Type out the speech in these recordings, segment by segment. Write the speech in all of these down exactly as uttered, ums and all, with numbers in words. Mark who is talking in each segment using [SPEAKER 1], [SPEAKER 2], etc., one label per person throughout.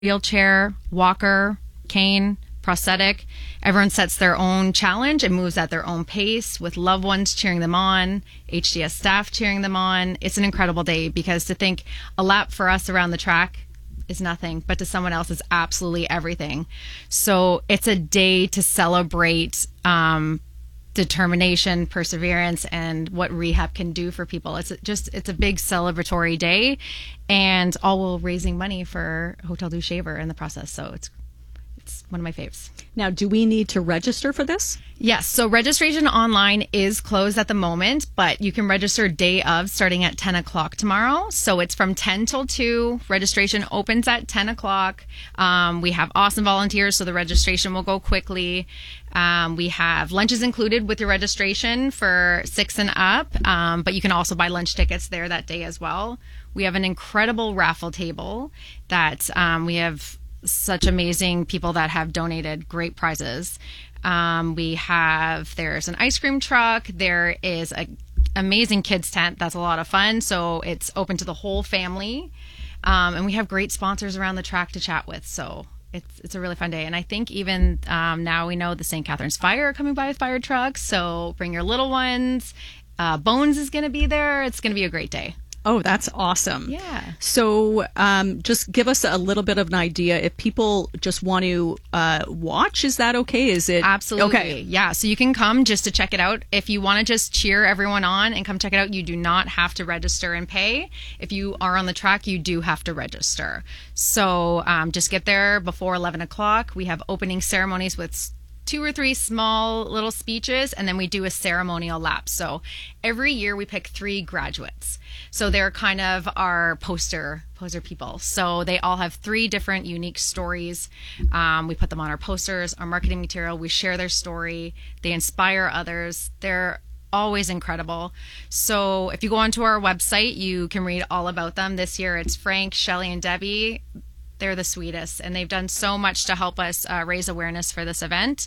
[SPEAKER 1] wheelchair, walker, cane, prosthetic. Everyone sets their own challenge and moves at their own pace with loved ones cheering them on, H D S staff cheering them on. It's an incredible day because to think a lap for us around the track is nothing, but to someone else is absolutely everything. So it's a day to celebrate um, determination, perseverance, and what rehab can do for people. It's just, it's a big celebratory day, and all while raising money for Hotel Dieu Shaver in the process. So it's it's one of my faves.
[SPEAKER 2] Now, do we need to register for this?
[SPEAKER 1] Yes. So registration online is closed at the moment, but you can register day of starting at ten o'clock tomorrow. So it's from ten till two. Registration opens at ten o'clock. Um, we have awesome volunteers, so the registration will go quickly. Um, we have lunches included with your registration for six and up, um, but you can also buy lunch tickets there that day as well. We have an incredible raffle table that um, we have such amazing people that have donated great prizes. Um, we have, there's an ice cream truck. There is a amazing kids tent. That's a lot of fun. So it's open to the whole family. Um, and we have great sponsors around the track to chat with. So it's, it's a really fun day. And I think even um, now we know the Saint Catharines Fire are coming by with fire trucks. So bring your little ones. Uh, Bones is going to be there. It's going to be a great day.
[SPEAKER 2] Oh, that's awesome.
[SPEAKER 1] Yeah.
[SPEAKER 2] So um, just give us a little bit of an idea. If people just want to uh, watch, is that okay? Is it?
[SPEAKER 1] Absolutely.
[SPEAKER 2] Okay.
[SPEAKER 1] Yeah. So you can come just to check it out. If you want to just cheer everyone on and come check it out, you do not have to register and pay. If you are on the track, you do have to register. So um, just get there before eleven o'clock. We have opening ceremonies with two or three small little speeches, and then we do a ceremonial lap. So every year we pick three graduates. So they're kind of our poster poster people. So they all have three different unique stories. Um, we put them on our posters, our marketing material. We share their story. They inspire others. They're always incredible. So if you go onto our website, you can read all about them. This year it's Frank, Shelley, and Debbie. They're the sweetest, and they've done so much to help us uh, raise awareness for this event.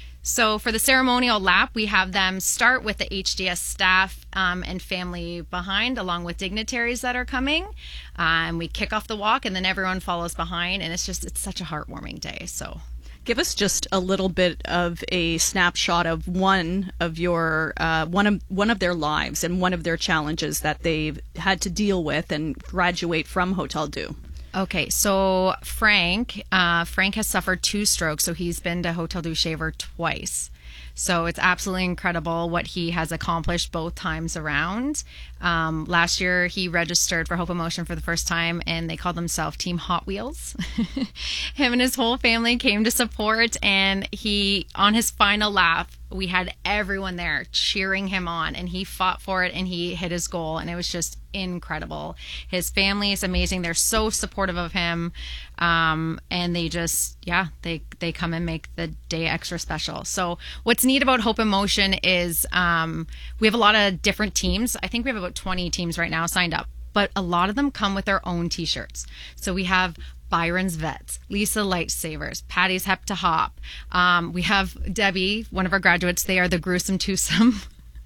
[SPEAKER 1] So for the ceremonial lap, we have them start with the H D S staff um, and family behind, along with dignitaries that are coming. Uh, and we kick off the walk, and then everyone follows behind, and it's just, it's such a heartwarming day. So
[SPEAKER 2] give us just a little bit of a snapshot of one of your uh, one of one of their lives and one of their challenges that they've had to deal with and graduate from Hotel Dieu.
[SPEAKER 1] Okay, so Frank, uh, Frank has suffered two strokes, so he's been to Hotel Dieu Shaver twice. So it's absolutely incredible what he has accomplished both times around. Um, last year, he registered for Hope Emotion for the first time, and they called themselves Team Hot Wheels. Him and his whole family came to support, and he, on his final lap, we had everyone there cheering him on, and he fought for it, and he hit his goal, and it was just incredible. His family is amazing. They're so supportive of him, um, and they just, yeah, they they come and make the day extra special. So what's neat about Hope Emotion is um, we have a lot of different teams. I think we have about twenty teams right now signed up, but a lot of them come with their own t-shirts. So we have Byron's Vets, Lisa Lightsavers, Patty's Hep to Hop. Um, we have Debbie, one of our graduates. They are the Gruesome Twosome.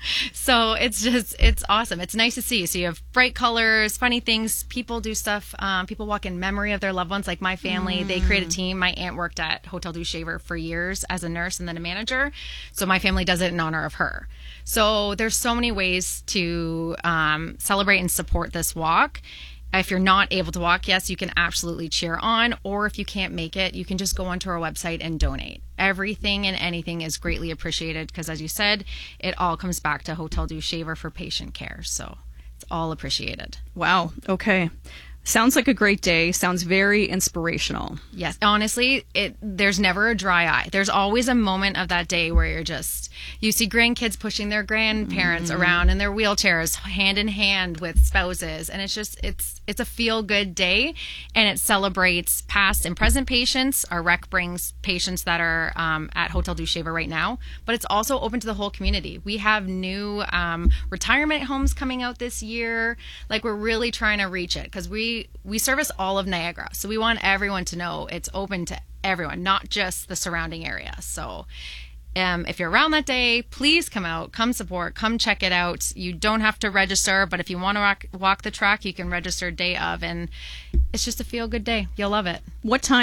[SPEAKER 1] So it's just, it's awesome. It's nice to see. So you have bright colors, funny things. People do stuff. Um, people walk in memory of their loved ones, like my family. Mm. They create a team. My aunt worked at Hotel Dieu Shaver for years as a nurse and then a manager. So my family does it in honor of her. So there's so many ways to um, celebrate and support this walk. If you're not able to walk, yes, you can absolutely cheer on, or if you can't make it, you can just go onto our website and donate. Everything and anything is greatly appreciated because, as you said, it all comes back to Hotel Dieu Shaver for patient care. So it's all appreciated.
[SPEAKER 2] Wow. Okay. Sounds like a great day. Sounds very inspirational.
[SPEAKER 1] Yes. Honestly, it there's never a dry eye. There's always a moment of that day where you're just, you see grandkids pushing their grandparents mm-hmm. around in their wheelchairs, hand in hand with spouses. And it's just, it's it's a feel-good day. And it celebrates past and present patients. Our rec brings patients that are um, at Hotel Dieu Shaver right now. But it's also open to the whole community. We have new um, retirement homes coming out this year. Like, we're really trying to reach it because we we service all of Niagara, so we want everyone to know it's open to everyone, not just the surrounding area. So Um, if you're around that day, please come out, come support, come check it out. You don't have to register, but if you want to walk, walk the track, you can register day of, and it's just a feel-good day. You'll love it.
[SPEAKER 2] What time